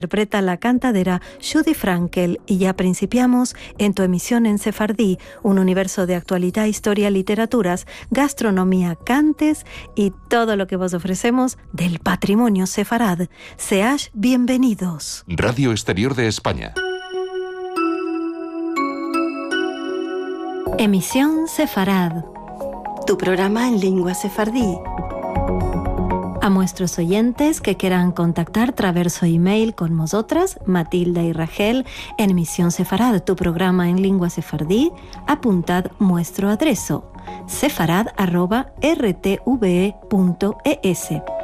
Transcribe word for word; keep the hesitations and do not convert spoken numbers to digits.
Interpreta la cantadera Judy Frankel y ya principiamos en tu emisión en sefardí, un universo de actualidad, historia, literaturas, gastronomía, cantes y todo lo que vos ofrecemos del patrimonio sefarad. Seáis bienvenidos. Radio Exterior de España. Emisión sefarad. Tu programa en lengua sefardí. A nuestros oyentes que quieran contactar traverso email con nosotras, Matilda y Rachel, en Emisión Sefarad, tu programa en lengua sefardí, apuntad nuestro adreso, sefarad arroba r t v e punto e s.